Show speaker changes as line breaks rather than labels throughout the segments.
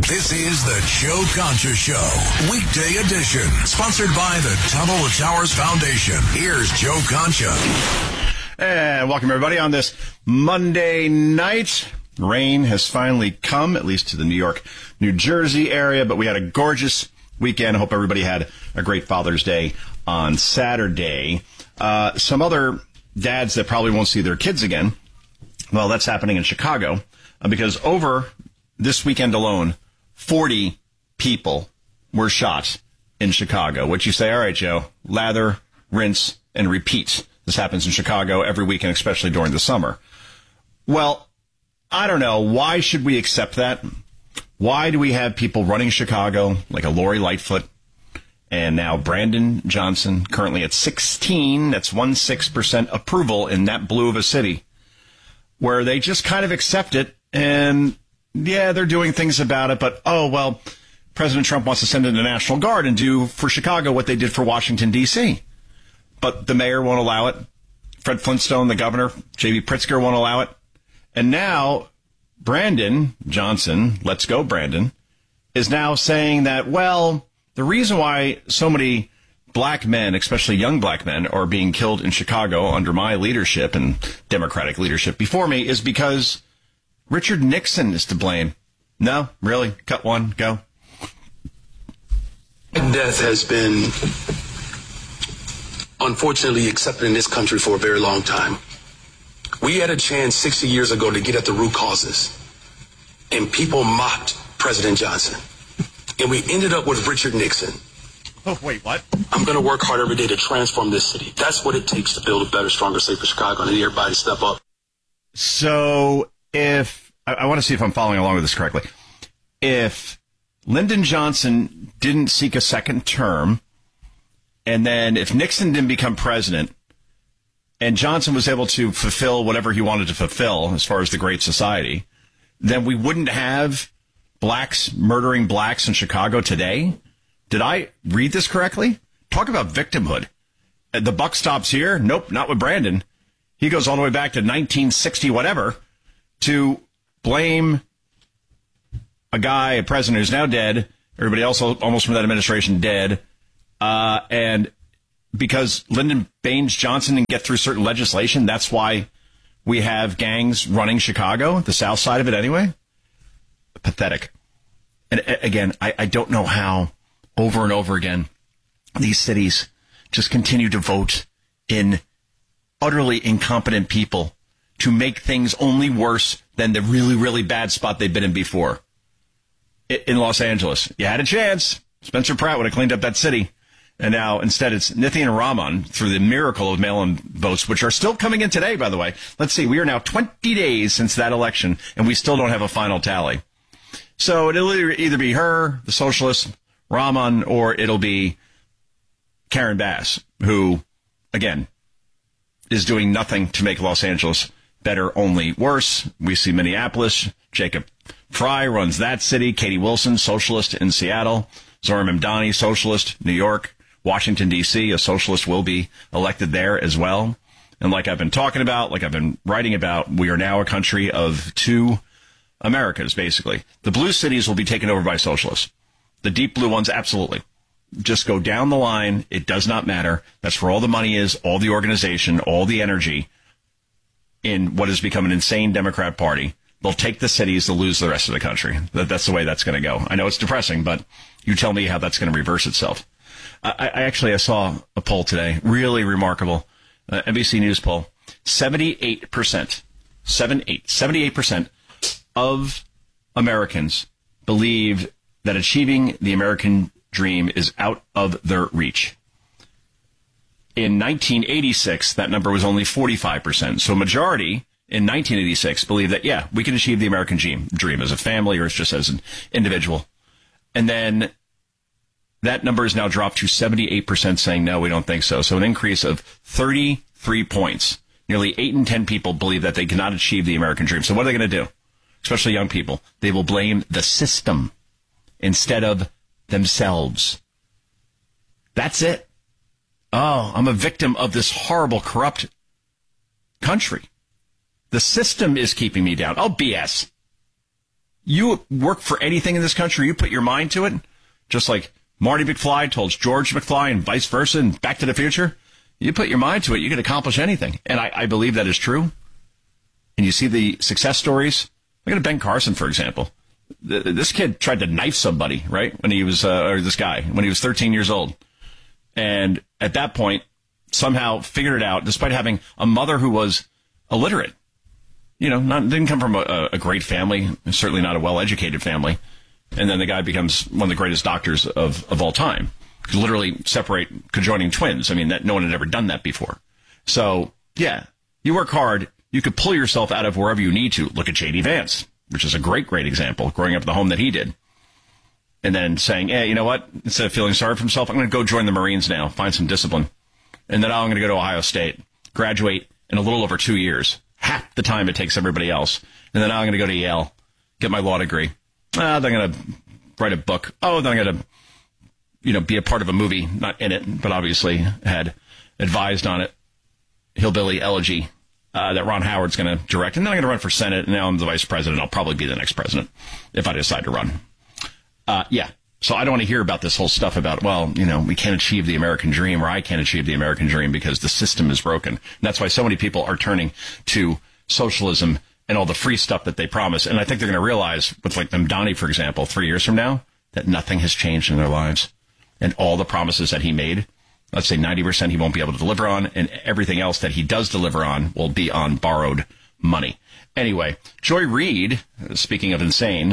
This is the Joe Concha Show, weekday edition, sponsored by the Tunnel to Towers Foundation. Here's Joe Concha.
And welcome, everybody, on this Monday night. Rain has finally come, at least to the New York, New Jersey area, but we had a gorgeous weekend. I hope everybody had a great Father's Day on Saturday. Some other dads that probably won't see their kids again, well, that's happening in Chicago, because over this weekend alone, 40 people were shot in Chicago. What you say, all right, Joe, lather, rinse, and repeat. This happens in Chicago every weekend, especially during the summer. Well, I don't know. Why should we accept that? Why do we have people running Chicago like a Lori Lightfoot and now Brandon Johnson, currently at 16, that's 16% approval in that blue of a city, where they just kind of accept it and, yeah, they're doing things about it, but, oh, well, President Trump wants to send in the National Guard and do for Chicago what they did for Washington, D.C. But the mayor won't allow it. Fred Flintstone, the governor, J.B. Pritzker won't allow it. And now Brandon Johnson, let's go Brandon, is now saying that, well, the reason why so many black men, especially young black men, are being killed in Chicago under my leadership and Democratic leadership before me is because Richard Nixon is to blame. No, really? Cut one, go.
Death has been unfortunately accepted in this country for a very long time. We had a chance 60 years ago to get at the root causes, and people mocked President Johnson. And we ended up with Richard Nixon.
Oh, wait, what?
I'm going to work hard every day to transform this city. That's what it takes to build a better, stronger, safer Chicago, and I need everybody to step up.
So if, I want to see if I'm following along with this correctly. If Lyndon Johnson didn't seek a second term, and then if Nixon didn't become president, and Johnson was able to fulfill whatever he wanted to fulfill as far as the Great Society, then we wouldn't have blacks murdering blacks in Chicago today? Did I read this correctly? Talk about victimhood. The buck stops here? Nope, not with Brandon. He goes all the way back to 1960 whatever to blame a guy, a president who's now dead, everybody else almost from that administration dead, and because Lyndon Baines Johnson didn't get through certain legislation, that's why we have gangs running Chicago, the south side of it anyway. Pathetic. And again, I don't know how over and over again these cities just continue to vote in utterly incompetent people to make things only worse than the really, really bad spot they've been in before. In Los Angeles, you had a chance. Spencer Pratt would have cleaned up that city. And now, instead, it's Nithin Raman through the miracle of mail-in votes, which are still coming in today, by the way. Let's see. We are now 20 days since that election, and we still don't have a final tally. So it'll either be her, the socialist, Raman, or it'll be Karen Bass, who, again, is doing nothing to make Los Angeles better, only worse. We see Minneapolis. Jacob Fry runs that city. Katie Wilson, socialist in Seattle. Zohran Mamdani, socialist, New York. Washington, D.C., a socialist will be elected there as well. And like I've been talking about, like I've been writing about, we are now a country of two Americas, basically. The blue cities will be taken over by socialists. The deep blue ones, absolutely. Just go down the line. It does not matter. That's where all the money is, all the organization, all the energy in what has become an insane Democrat Party. They'll take the cities, they'll lose the rest of the country. That's the way that's going to go. I know it's depressing, but you tell me how that's going to reverse itself. I saw a poll today, really remarkable, NBC News poll. 78% of Americans believe that achieving the American dream is out of their reach. In 1986, that number was only 45%. So a majority in 1986 believed that, yeah, we can achieve the American dream as a family or just as an individual. And then that number is now dropped to 78% saying, no, we don't think so. So an increase of 33 points. Nearly 8 in 10 people believe that they cannot achieve the American dream. So what are they going to do? Especially young people. They will blame the system instead of themselves. That's it. Oh, I'm a victim of this horrible, corrupt country. The system is keeping me down. Oh, BS. you work for anything in this country, you put your mind to it, just like Marty McFly told George McFly and vice versa and Back to the Future. You put your mind to it, you can accomplish anything. And I believe that is true. And you see the success stories. Look at Ben Carson, for example. This kid tried to knife somebody, right, when he was, or this guy, when he was 13 years old. And at that point, somehow figured it out, despite having a mother who was illiterate. Didn't come from a great family, certainly not a well-educated family. And then the guy becomes one of the greatest doctors of all time. Could literally separate conjoining twins. I mean, that no one had ever done that before. So, yeah, you work hard. You could pull yourself out of wherever you need to. Look at J.D. Vance, which is a great example, growing up in the home that he did. And then saying, hey, you know what? Instead of feeling sorry for himself, I'm going to go join the Marines now, find some discipline. And then I'm going to go to Ohio State, graduate in a little over 2 years, half the time it takes everybody else. And then I'm going to go to Yale, get my law degree. Then I'm going to write a book. Oh, then I'm going to, be a part of a movie, not in it, but obviously had advised on it. Hillbilly Elegy that Ron Howard's going to direct. And then I'm going to run for Senate. And now I'm the vice president. I'll probably be the next president if I decide to run. Yeah. So I don't want to hear about this whole stuff about, we can't achieve the American dream, or I can't achieve the American dream because the system is broken. And that's why so many people are turning to socialism and all the free stuff that they promise. And I think they're going to realize with like Donnie, for example, 3 years from now, that nothing has changed in their lives. And all the promises that he made, let's say 90% he won't be able to deliver on, and everything else that he does deliver on will be on borrowed money. Anyway, Joy Reid, speaking of insane,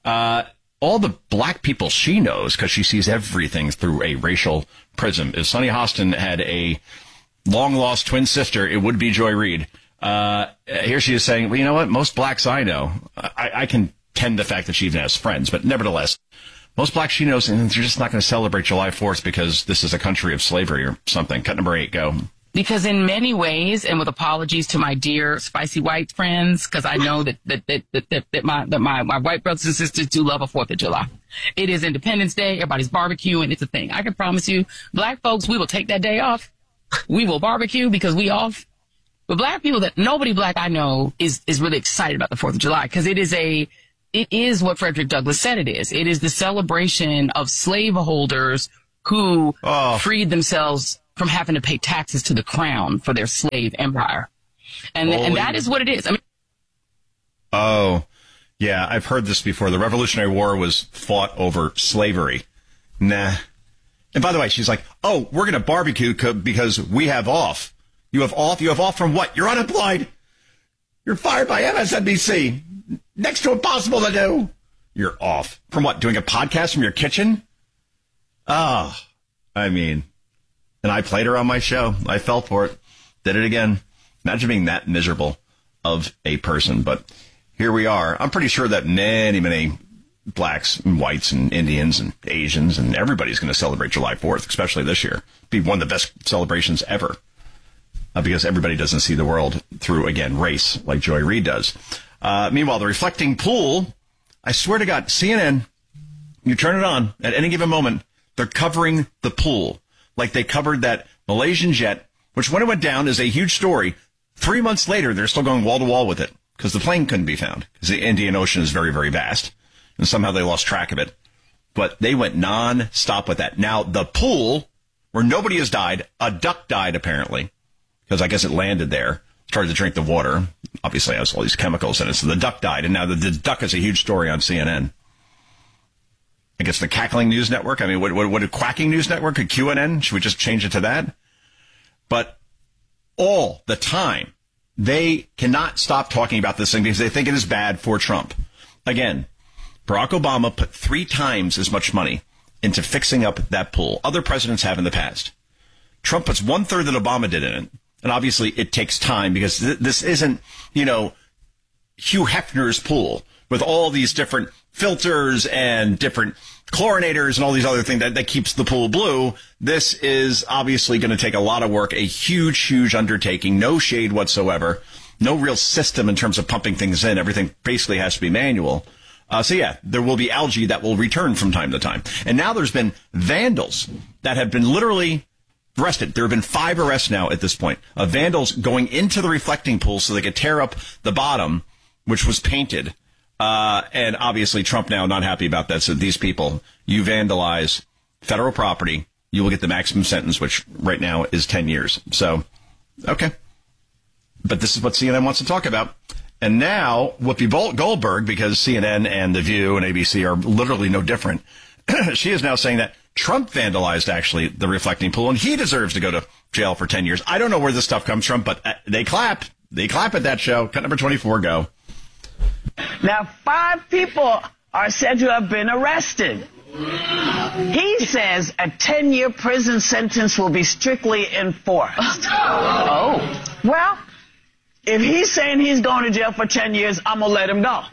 all the black people she knows, because she sees everything through a racial prism. If Sonny Hostin had a long-lost twin sister, it would be Joy Reid. Here she is saying, well, you know what? Most blacks I know, I can tend the fact that she even has friends, but nevertheless, most blacks she knows, and they're just not going to celebrate July 4th because this is a country of slavery or something. Cut number 8, go.
Because in many ways, and with apologies to my dear spicy white friends, because I know that my white brothers and sisters do love a 4th of July. It is Independence Day. Everybody's barbecuing. It's a thing. I can promise you, black folks, we will take that day off. We will barbecue because we off. But black people, that nobody black I know is really excited about the 4th of July, because it is what Frederick Douglass said it is. It is the celebration of slaveholders who freed themselves from having to pay taxes to the crown for their slave empire. And that is what it is. I mean,
oh, yeah, I've heard this before. The Revolutionary War was fought over slavery. Nah. And by the way, she's like, oh, we're going to barbecue because we have off. You have off? You have off from what? You're unemployed. You're fired by MSNBC. Next to impossible to do. You're off. From what? Doing a podcast from your kitchen? Oh, I mean, and I played her on my show. I fell for it. Did it again. Imagine being that miserable of a person. But here we are. I'm pretty sure that many blacks and whites and Indians and Asians and everybody's going to celebrate July 4th, especially this year. Be one of the best celebrations ever. Because everybody doesn't see the world through, again, race like Joy Reid does. Meanwhile, the reflecting pool, I swear to God, CNN, you turn it on at any given moment, they're covering the pool. Like they covered that Malaysian jet, which when it went down is a huge story. 3 months later, they're still going wall to wall with it because the plane couldn't be found because the Indian Ocean is very, very vast. And somehow they lost track of it. But they went non-stop with that. Now, the pool where nobody has died, a duck died apparently. Because I guess it landed there, started to drink the water. Obviously, it has all these chemicals in it. So the duck died, and now the duck is a huge story on CNN. I guess the Cackling News Network. I mean, what a Quacking News Network? A QNN? Should we just change it to that? But all the time, they cannot stop talking about this thing because they think it is bad for Trump. Again, Barack Obama put 3 times as much money into fixing up that pool. Other presidents have in the past. Trump puts 1/3 that Obama did in it. And obviously it takes time because this isn't, Hugh Hefner's pool with all these different filters and different chlorinators and all these other things that keeps the pool blue. This is obviously going to take a lot of work, a huge, huge undertaking, no shade whatsoever, no real system in terms of pumping things in. Everything basically has to be manual. So yeah, there will be algae that will return from time to time. And now there's been vandals that have been literally arrested. There have been 5 arrests now at this point of vandals going into the reflecting pool so they could tear up the bottom, which was painted, And obviously Trump now not happy about that. So these people, you vandalize federal property, you will get the maximum sentence, which right now is 10 years. So, okay. But this is what CNN wants to talk about. And now Whoopi Goldberg, because CNN and The View and ABC are literally no different, she is now saying that Trump vandalized, actually, the reflecting pool, and he deserves to go to jail for 10 years. I don't know where this stuff comes from, but they clap. They clap at that show. Cut number 24, go.
Now, 5 people are said to have been arrested. He says a 10-year prison sentence will be strictly enforced. Oh. Well, if he's saying he's going to jail for 10 years, I'm going to let him go.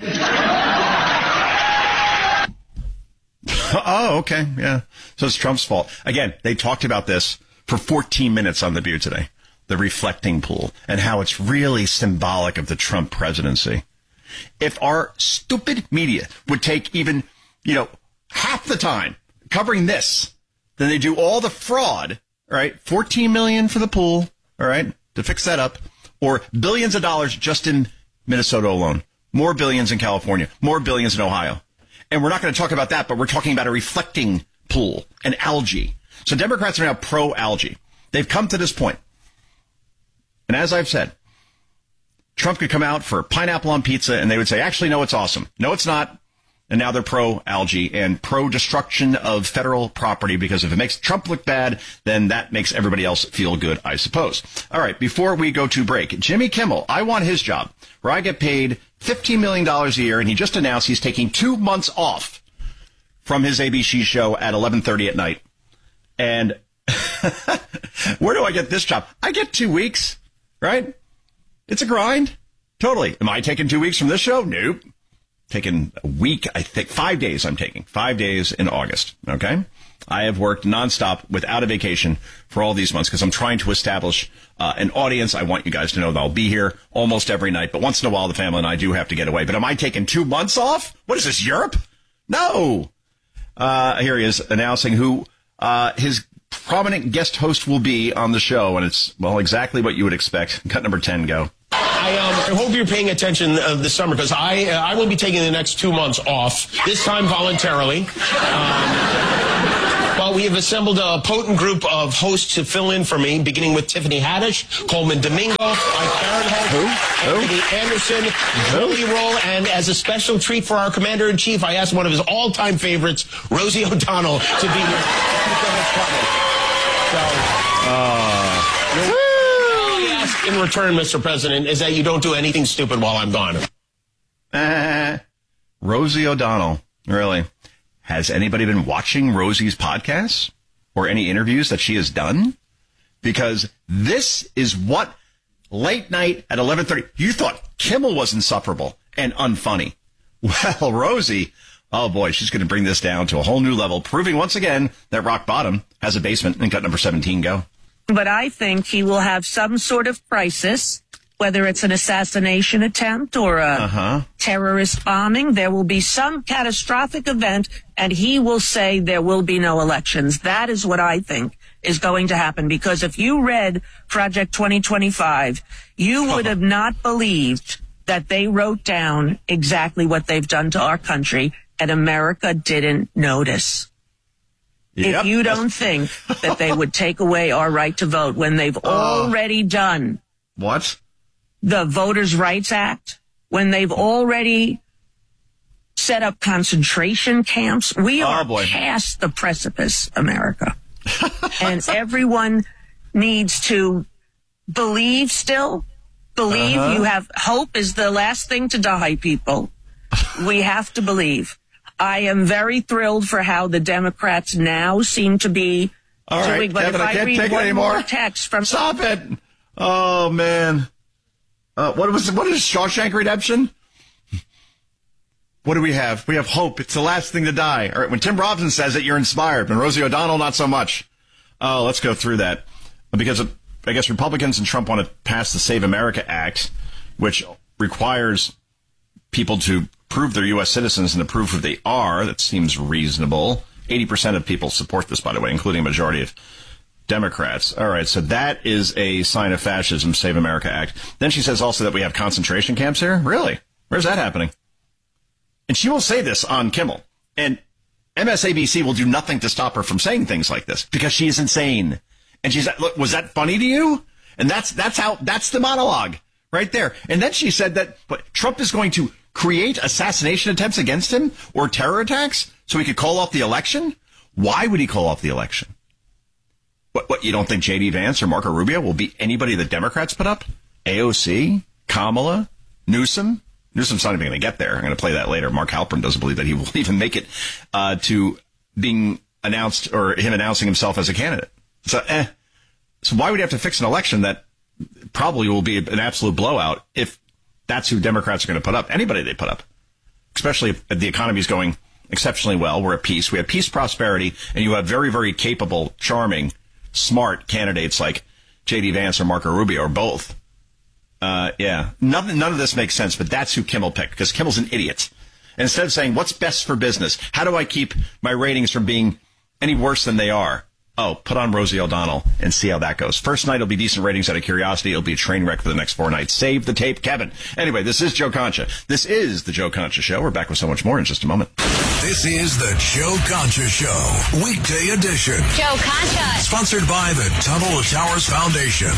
Oh, okay. Yeah. So it's Trump's fault. Again, they talked about this for 14 minutes on The View today, the reflecting pool, and how it's really symbolic of the Trump presidency. If our stupid media would take even, half the time covering this, then they do all the fraud, all right? 14 million for the pool, all right, to fix that up, or billions of dollars just in Minnesota alone, more billions in California, more billions in Ohio. And we're not going to talk about that, but we're talking about a reflecting pool, an algae. So Democrats are now pro-algae. They've come to this point. And as I've said, Trump could come out for pineapple on pizza and they would say, actually, no, it's awesome. No, it's not. And now they're pro-algae and pro-destruction of federal property, because if it makes Trump look bad, then that makes everybody else feel good, I suppose. All right, before we go to break, Jimmy Kimmel, I want his job, where I get paid $15 million a year, and he just announced he's taking 2 months off from his ABC show at 11:30 at night. And where do I get this job? I get 2 weeks, right? It's a grind. Totally. Am I taking 2 weeks from this show? Nope. Taking a week, I think 5 days I'm taking. 5 days in August, okay? I have worked nonstop without a vacation for all these months because I'm trying to establish an audience. I want you guys to know that I'll be here almost every night, but once in a while the family and I do have to get away. But am I taking 2 months off? What is this, Europe? No. Here he is announcing who his prominent guest host will be on the show, and it's, well, exactly what you would expect. Cut number 10, go.
I hope you're paying attention this summer, because I will be taking the next 2 months off, this time voluntarily. Well, we have assembled a potent group of hosts to fill in for me, beginning with Tiffany Haddish, Coleman Domingo, Mike Fahrenheit, Anthony Anderson, Billy Roll, and as a special treat for our commander-in-chief, I asked one of his all-time favorites, Rosie O'Donnell, to be here. In return, Mr. President, is that you don't do anything stupid while I'm gone.
Rosie O'Donnell, really. Has anybody been watching Rosie's podcasts or any interviews that she has done? Because this is what late night at 11:30. You thought Kimmel was insufferable and unfunny. Well, Rosie, oh boy, she's going to bring this down to a whole new level, proving once again that rock bottom has a basement. And cut number 17, go.
But I think he will have some sort of crisis, whether it's an assassination attempt or a terrorist bombing. There will be some catastrophic event, and he will say there will be no elections. That is what I think is going to happen, because if you read Project 2025, you would have not believed that they wrote down exactly what they've done to our country, and America didn't notice. If you don't think that they would take away our right to vote when they've already done
what?
The Voters' Rights Act, when they've already set up concentration camps, we are past the precipice, America. And everyone needs to believe still. Believe. You have hope is the last thing to die, people. We have to believe. I am very thrilled for how the Democrats now seem to be doing. But
Kevin,
if I read one more text from...
Stop it! Oh, man. What is Shawshank Redemption? What do we have? We have hope. It's the last thing to die. All right, when Tim Robinson says it, you're inspired. And Rosie O'Donnell, not so much. Oh, let's go through that. Because I guess Republicans and Trump want to pass the Save America Act, which requires people to prove they're U.S. citizens and to prove who they are. That seems reasonable. 80% of people support this, by the way, including a majority of Democrats. All right, so that is a sign of fascism, Save America Act. Then she says also that we have concentration camps here. Really? Where's that happening? And she will say this on Kimmel. And MSABC will do nothing to stop her from saying things like this because she is insane. And she's like, look, was that funny to you? And that's the monologue right there. And then she said that Trump is going to create assassination attempts against him or terror attacks so he could call off the election. Why would he call off the election? What, you don't think J.D. Vance or Marco Rubio will beat anybody the Democrats put up? AOC, Kamala, Newsom? Newsom's not even going to get there. I'm going to play that later. Mark Halperin doesn't believe that he will even make it to being announced or him announcing himself as a candidate. So why would you have to fix an election that probably will be an absolute blowout if that's who Democrats are going to put up? Anybody they put up, especially if the economy is going exceptionally well. We're at peace. We have peace, prosperity, and you have very, very capable, charming, smart candidates like J.D. Vance or Marco Rubio or both. None of this makes sense, but that's who Kimmel picked because Kimmel's an idiot. And instead of saying, what's best for business? How do I keep my ratings from being any worse than they are? Oh, put on Rosie O'Donnell and see how that goes. First night will be decent ratings out of curiosity. It'll be a train wreck for the next 4 nights. Save the tape, Kevin. Anyway, this is Joe Concha. This is the Joe Concha Show. We're back with so much more in just a moment.
This is the Joe Concha Show, weekday edition.
Joe Concha.
Sponsored by the Tunnel to Towers Foundation.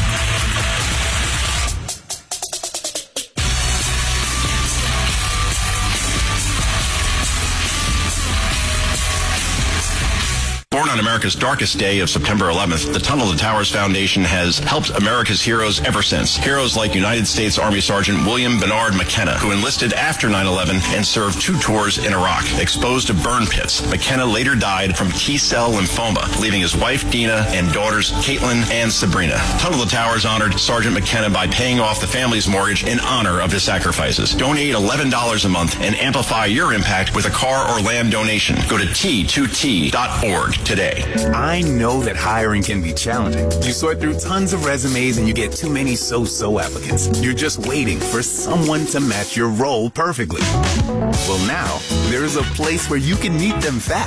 Born on America's darkest day of September 11th, the Tunnel to Towers Foundation has helped America's heroes ever since. Heroes like United States Army Sergeant William Bernard McKenna, who enlisted after 9/11 and served 2 tours in Iraq, exposed to burn pits. McKenna later died from T-cell lymphoma, leaving his wife Dina and daughters Caitlin and Sabrina. Tunnel to Towers honored Sergeant McKenna by paying off the family's mortgage in honor of his sacrifices. Donate $11 a month and amplify your impact with a car or land donation. Go to T2T.org today.
I know that hiring can be challenging. You sort through tons of resumes and you get too many so-so applicants. You're just waiting for someone to match your role perfectly. Well, now there's a place where you can meet them fast.